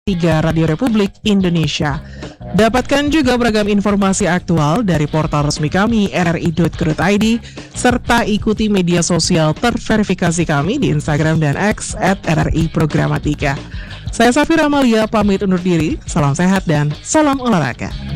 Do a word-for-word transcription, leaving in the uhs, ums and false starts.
tiga Radio Republik Indonesia. Dapatkan juga beragam informasi aktual dari portal resmi kami r r i dot co dot i d serta ikuti media sosial terverifikasi kami di Instagram dan X at r r i programatika. Saya Safira Amalia pamit undur diri, salam sehat dan salam olahraga.